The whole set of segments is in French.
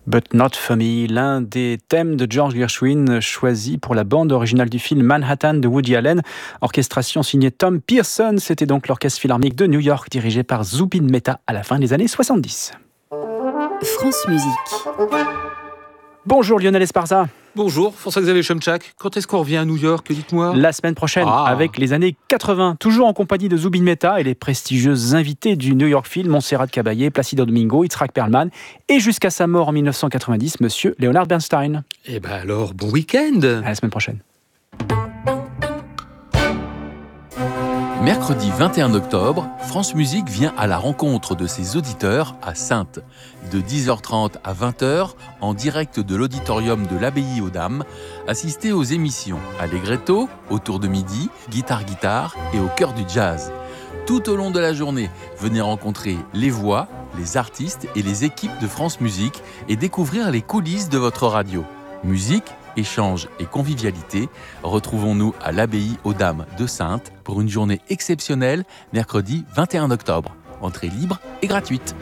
But Not For Me, l'un des thèmes de George Gershwin choisi pour la bande originale du film Manhattan de Woody Allen. Orchestration signée Tom Pearson, c'était donc l'Orchestre Philharmonique de New York dirigé par Zubin Mehta à la fin des années 70. France Musique. Bonjour Lionel Esparza. Bonjour, François-Xavier Chomchak. Quand est-ce qu'on revient à New York, dites-moi ? La semaine prochaine, avec les années 80, toujours en compagnie de Zubin Mehta et les prestigieuses invités du New York Film, Montserrat Caballé, Placido Domingo, Itzhak Perlman, et jusqu'à sa mort en 1990, monsieur Leonard Bernstein. Eh ben alors, bon week-end ! À la semaine prochaine. Mercredi 21 octobre, France Musique vient à la rencontre de ses auditeurs à Saintes. De 10h30 à 20h, en direct de l'auditorium de l'Abbaye aux Dames, assistez aux émissions Allegretto, autour de midi, Guitare et au cœur du jazz. Tout au long de la journée, venez rencontrer les voix, les artistes et les équipes de France Musique et découvrir les coulisses de votre radio. Musique, échange et convivialité, retrouvons-nous à l'Abbaye aux Dames de Saintes pour une journée exceptionnelle, mercredi 21 octobre. Entrée libre et gratuite.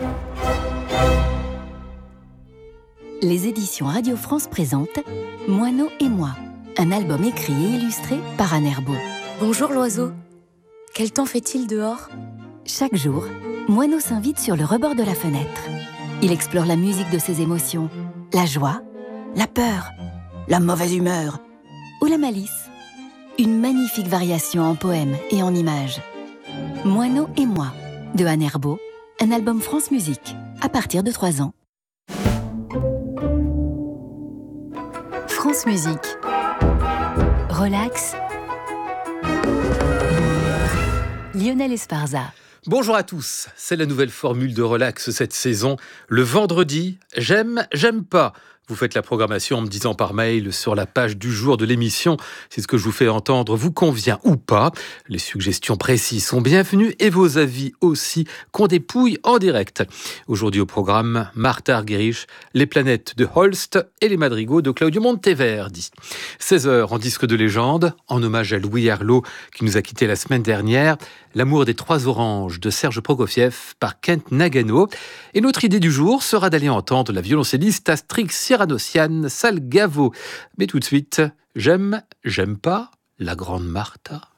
Les éditions Radio France présentent Moineau et moi, un album écrit et illustré par Anne Herbeau. Bonjour l'oiseau. Quel temps fait-il dehors ? Chaque jour, Moineau s'invite sur le rebord de la fenêtre. Il explore la musique de ses émotions, la joie, la peur, la mauvaise humeur ou la malice. Une magnifique variation en poèmes et en images. Moineau et moi, de Anne Herbeau, un album France Musique, à partir de 3 ans. France Musique. Relax. Lionel Esparza. Bonjour à tous, c'est la nouvelle formule de relax cette saison. Le vendredi, j'aime pas. Vous faites la programmation en me disant par mail sur la page du jour de l'émission si ce que je vous fais entendre vous convient ou pas. Les suggestions précises sont bienvenues et vos avis aussi qu'on dépouille en direct. Aujourd'hui au programme, Martha Argerich, Les planètes de Holst et les madrigaux de Claudio Monteverdi. 16h en disque de légende, en hommage à Louis Herlot qui nous a quittés la semaine dernière. L'amour des trois oranges de Serge Prokofiev par Kent Nagano. Et notre idée du jour sera d'aller entendre la violoncelliste Astrid Cyranocian Salgavo. Mais tout de suite, j'aime pas la grande Martha.